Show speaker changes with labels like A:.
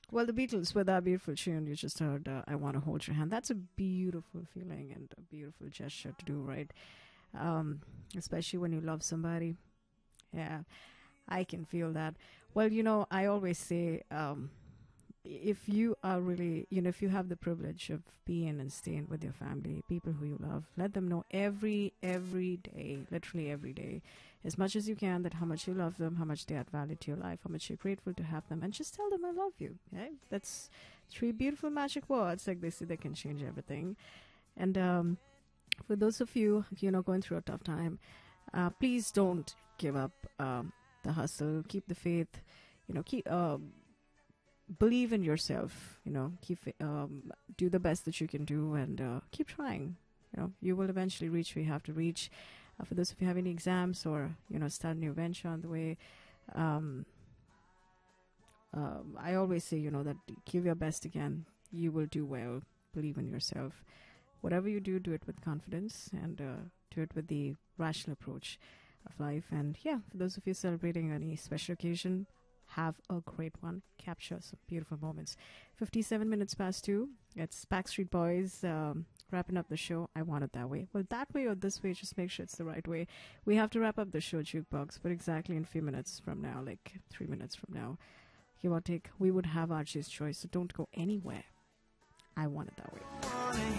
A: Well, the Beatles with that beautiful tune you just heard, I Want to Hold Your Hand. That's a beautiful feeling and a beautiful gesture to do, right? Um, Especially when you love somebody. Yeah, I can feel that. Well, I always say, if you are really, if you have the privilege of being and staying with your family, people who you love, let them know every day, literally every day, as much as you can, that how much you love them, how much they add value to your life, how much you're grateful to have them, and just tell them I love you. Okay? That's three beautiful magic words, like they say, they can change everything. And for those of you, going through a tough time, please don't give up the hustle. Keep the faith. Keep believe in yourself. Keep do the best that you can do, and keep trying. You will eventually reach where you have to reach. For those of you having exams or start a new venture on the way, um, I always say that give your best again. You will do well. Believe in yourself. Whatever you do, do it with confidence and do it with the rational approach of life. And yeah, for those of you celebrating any special occasion, have a great one. Capture some beautiful moments. 57 minutes past 2. It's Backstreet Boys wrapping up the show. I want it that way. Well, that way or this way, just make sure it's the right way. We have to wrap up the show, Jukebox, but exactly in a few minutes from now, like 3 minutes from now, give or take, we would have Archie's Choice. So don't go anywhere. I want it that way.